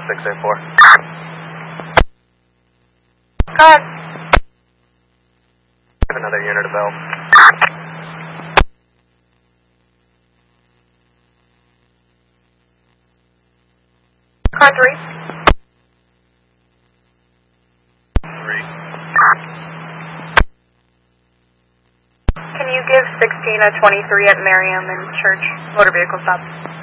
684. Go ahead. Give another unit of help. Car 3. 3. Can you give 16 a 23 at Merriam and Church motor vehicle stop?